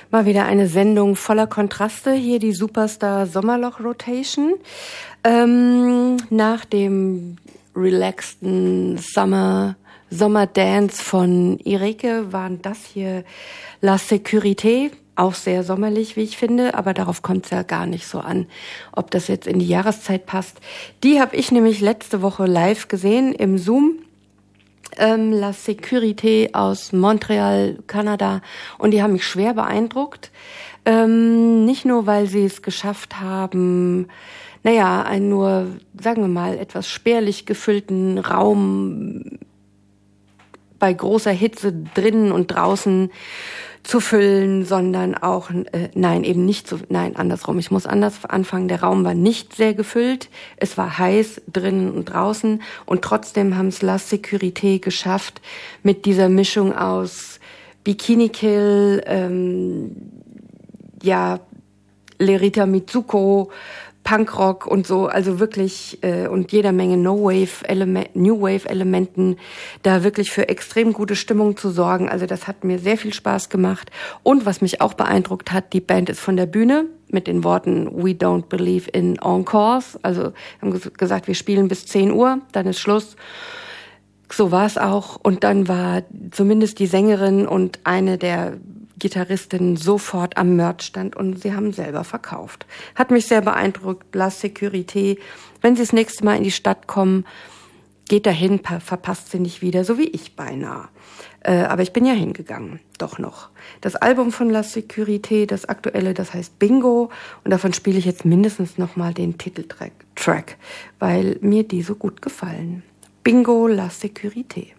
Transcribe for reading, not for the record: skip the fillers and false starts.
Mal wieder eine Sendung voller Kontraste. Hier die Superstar Sommerloch Rotation. Nach dem relaxten Sommerdance von Ireke waren das hier La Sécurité. Auch sehr sommerlich, wie ich finde, aber darauf kommt es ja gar nicht so an, ob das jetzt in die Jahreszeit passt. Die habe ich nämlich letzte Woche live gesehen im Zoom. La Sécurité aus Montreal, Kanada, und die haben mich schwer beeindruckt. Nicht nur, weil sie es geschafft haben, einen nur, sagen wir mal, etwas spärlich gefüllten Raum bei großer Hitze drinnen und draußen zu füllen, sondern auch, andersrum. Ich muss anders anfangen. Der Raum war nicht sehr gefüllt. Es war heiß drinnen und draußen, und trotzdem haben es La Sécurité geschafft, mit dieser Mischung aus Bikini Kill, Lerita Mitsuko, Punkrock und so, also wirklich und jeder Menge New Wave Elementen, da wirklich für extrem gute Stimmung zu sorgen. Also das hat mir sehr viel Spaß gemacht. Und was mich auch beeindruckt hat, die Band ist von der Bühne mit den Worten "We don't believe in encores". Also haben gesagt, wir spielen bis 10 Uhr, dann ist Schluss. So war es auch. Und dann war zumindest die Sängerin und eine der Gitarristin sofort am Merchstand, und sie haben selber verkauft. Hat mich sehr beeindruckt. La Sécurité, wenn Sie das nächste Mal in die Stadt kommen, geht dahin, verpasst sie nicht wieder, so wie ich beinahe. Aber ich bin ja hingegangen, doch noch. Das Album von La Sécurité, das aktuelle, das heißt Bingo, und davon spiele ich jetzt mindestens nochmal den Titeltrack, weil mir die so gut gefallen. Bingo, La Sécurité.